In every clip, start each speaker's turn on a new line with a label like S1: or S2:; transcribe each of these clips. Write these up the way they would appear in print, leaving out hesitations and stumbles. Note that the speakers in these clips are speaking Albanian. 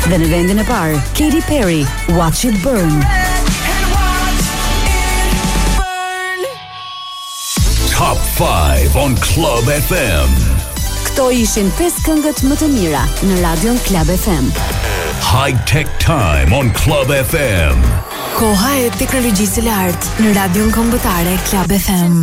S1: Dhe në vendin e parë, Katy Perry, Watch It Burn.
S2: Top 5 on Club FM.
S1: Këto ishin 5 këngët më të mira në radion Club FM.
S2: High Tech Time on Club FM.
S3: Koha e teknologjisë së lartë në radion kombëtare Club FM.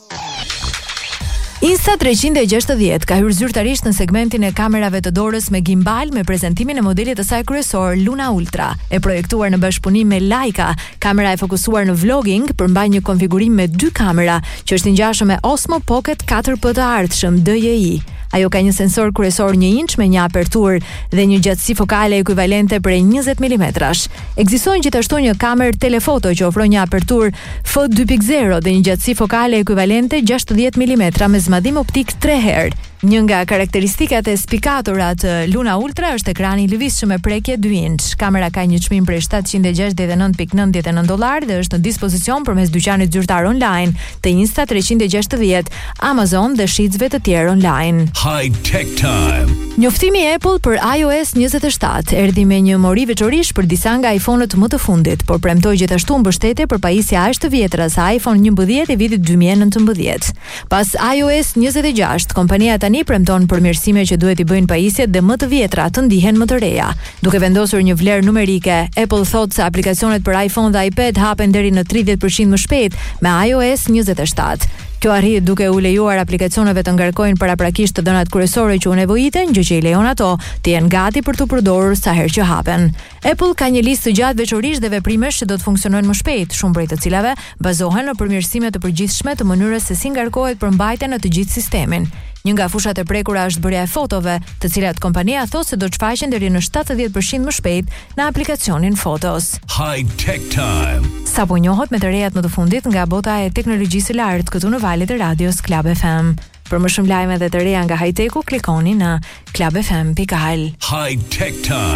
S3: Insta360 ka hyrë zyrtarisht në segmentin e kamerave të dorës me gimbal me prezantimin e modelit të saj kryesor Luna Ultra. E projektuar në bashkëpunim me Leica, kamera e fokusuar në vlogging përmban një konfigurim me 2 kamera që është i ngjashëm me Osmo Pocket 4P të ardhshëm DJI. Ajo ka një sensor kryesor 1 inch me një aperturë dhe një gjatësi fokale ekuivalente prej 20 mm. Ekzistojnë gjithashtu një kamerë telefoto që ofron një aperturë f2.0 dhe një gjatësi fokale ekuivalente 60 mm me zmadhim optik 3 herë. Një nga karakteristikat e spikatura të Luna Ultra është ekrani i lëvizshëm me prekje 2 inch. Kamera ka një çmim prej $769.99 dhe është në dispozicion përmes dyqanit zyrtar online të Insta360, Amazon dhe shitësve të tjerë online.
S2: High Tech Time.
S3: Njoftimi i Apple për iOS 27 erdhi me një mori veçorish për disa nga iPhone-ët më të fundit, por premtoi gjithashtu mbështetje për pajisja aq të vjetra sa iPhone 11 e vitit 2019. Pas iOS 26, kompania tani premton përmirësime që duhet i bëjnë pajisjet dhe më të vjetra të ndihen më të reja. Duke vendosur një vlerë numerike, Apple thotë se aplikacionet për iPhone dhe iPad hapen deri në 30% më shpejt me iOS 27. Kjo arrit duke u lejuar aplikacioneve të ngarkojnë paraprakisht të dhënat kryesore që u nevojiten, gjë që i lejon ato të jenë gati për të përdorur sa herë që hapen. Apple ka një listë të gjatë veçorish dhe veprimesh që do të funksionojnë më shpejt, shumë prej të cilave bazohen në përmirësime të përgjithshme të mënyrës se si ngarkohet përmbajtja në të gjithë sistemin. Një nga fushat e prekura është bërja e fotove, të cilat kompania thotë se do të shfaqen deri në 70% më shpejt në aplikacionin Photos.
S2: High Tech Time.
S3: Sapo njohët me të rejat më të fundit nga bota e teknologjisë së lartë këtu në valët e radios Club FM. Për më shumë lajme dhe të reja nga high-techu, klikoni në clubfm.al.
S2: High Tech Time.